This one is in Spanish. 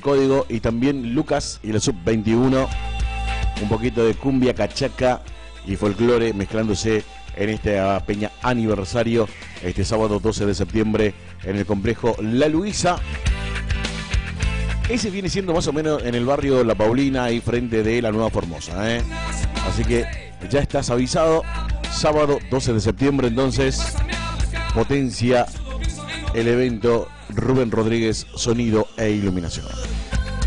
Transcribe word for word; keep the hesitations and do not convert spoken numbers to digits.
Código y también Lucas y la sub veintiuno. Un poquito de cumbia, cachaca y folclore mezclándose en esta peña aniversario este sábado doce de septiembre en el complejo La Luisa. Ese viene siendo más o menos en el barrio La Paulina, ahí frente de la Nueva Formosa, ¿eh? Así que ya estás avisado. Sábado doce de septiembre, entonces, potencia el evento Rubén Rodríguez, sonido e iluminación.